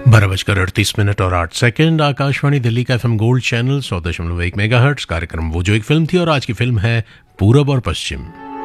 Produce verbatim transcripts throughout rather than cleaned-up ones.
बारह बजकर अड़तीस मिनट और आठ सेकंड। आकाशवाणी दिल्ली का एफएम गोल्ड चैनल सौ दशमलव एक मेगा हर्ट्स। कार्यक्रम वो जो एक फिल्म थी, और आज की फिल्म है पूरब और पश्चिम।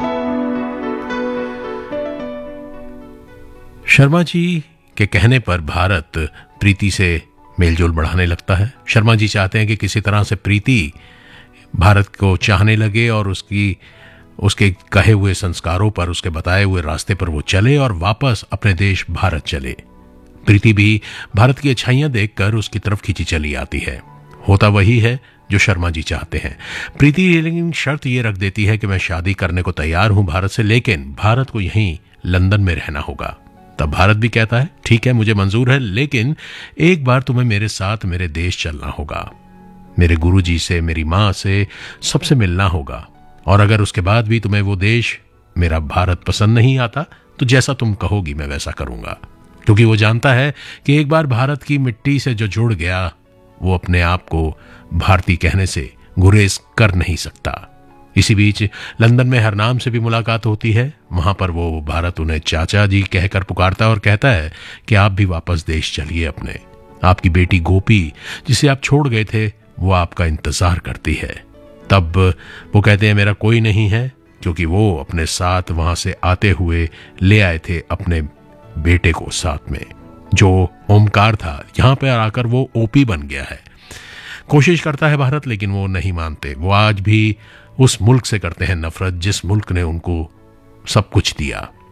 शर्मा जी के कहने पर भारत प्रीति से मेलजोल बढ़ाने लगता है। शर्मा जी चाहते हैं कि किसी तरह से प्रीति भारत को चाहने लगे और उसकी उसके कहे हुए संस्कारों पर, उसके बताए हुए रास्ते पर वो चले और वापस अपने देश भारत चले। प्रीति भी भारत की अच्छाइयां देखकर उसकी तरफ खींची चली आती है। होता वही है जो शर्मा जी चाहते हैं। प्रीति लेकिन शर्त ये रख देती है कि मैं शादी करने को तैयार हूं भारत से, लेकिन भारत को यहीं लंदन में रहना होगा। तब भारत भी कहता है ठीक है, मुझे मंजूर है, लेकिन एक बार तुम्हें मेरे साथ मेरे देश चलना होगा, मेरे गुरुजी से, मेरी माँ से, सबसे मिलना होगा। और अगर उसके बाद भी तुम्हें वो देश, मेरा भारत पसंद नहीं आता, तो जैसा तुम कहोगी मैं वैसा करूंगा। क्योंकि वो जानता है कि एक बार भारत की मिट्टी से जो जुड़ गया, वो अपने आप को भारतीय कहने से गुरेज कर नहीं सकता। इसी बीच लंदन में हरनाम से भी मुलाकात होती है। वहां पर वो भारत उन्हें चाचा जी कहकर पुकारता है और कहता है कि आप भी वापस देश चलिए अपने। आपकी बेटी गोपी, जिसे आप छोड़ गए थे, वो आपका इंतजार करती है। तब वो कहते हैं मेरा कोई नहीं है, क्योंकि वो अपने साथ वहां से आते हुए ले आए थे अपने बेटे को साथ में, जो ओमकार था। यहां पर आकर वो ओपी बन गया है। कोशिश करता है भारत, लेकिन वो नहीं मानते। वो आज भी उस मुल्क से करते हैं नफरत जिस मुल्क ने उनको सब कुछ दिया।